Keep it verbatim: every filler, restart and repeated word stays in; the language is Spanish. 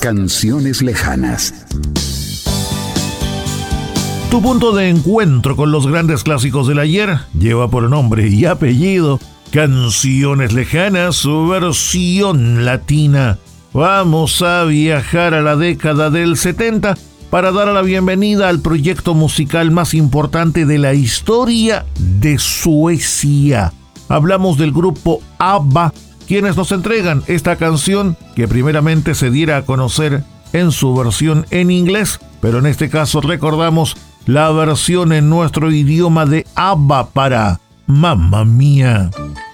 Canciones lejanas. Tu punto de encuentro con los grandes clásicos del ayer lleva por nombre y apellido Canciones lejanas, su versión latina. Vamos a viajar a la década del setenta para dar la bienvenida al proyecto musical más importante de la historia de Suecia. Hablamos del grupo ABBA, quienes nos entregan esta canción que primeramente se diera a conocer en su versión en inglés, pero en este caso recordamos la versión en nuestro idioma de ABBA para Mamma Mía.